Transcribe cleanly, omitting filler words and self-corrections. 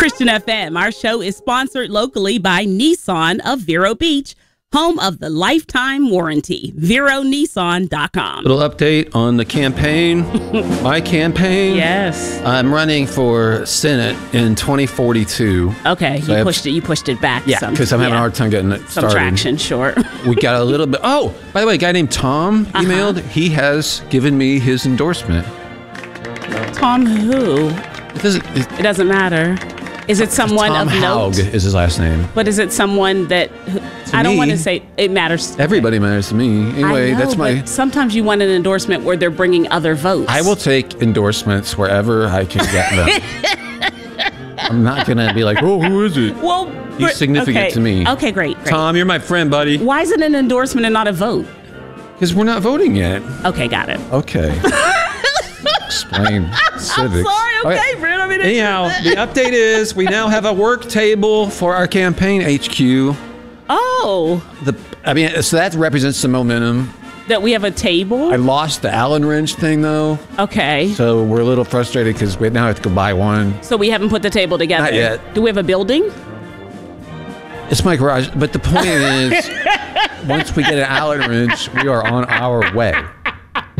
Christian FM. Our show is sponsored locally by Nissan of Vero Beach, home of the lifetime warranty. VeroNissan.com. Little update on the campaign. My campaign. Yes. I'm running for Senate in 2042. Okay, So you pushed it back. Yeah, because I'm having a hard time getting it some started. traction, sure. We got a little bit. Oh, by the way, a guy named Tom emailed. He has given me his endorsement. Tom who? It doesn't matter. Is it someone Tom of Haug note? is his last name. But is it someone that I don't me, want to say it matters? Everybody matters to me. Anyway, I know, that's my. but sometimes you want an endorsement where they're bringing other votes. I will take endorsements wherever I can get them. I'm not gonna be like, oh, who is it? Well, he's significant to me. Okay, great. Tom, you're my friend, buddy. Why is it an endorsement and not a vote? Because we're not voting yet. Okay, got it. Okay. Explain civics. I'm sorry. Okay, Brent. I mean, Anyhow, the update is we now have a work table for our campaign HQ. Oh, So that represents some momentum. that we have a table. I lost the Allen wrench thing though, Okay, so we're a little frustrated because we now have to go buy one. so we haven't put the table together. Not yet. Do we have a building? It's my garage, but the point is, once we get an Allen wrench, we are on our way.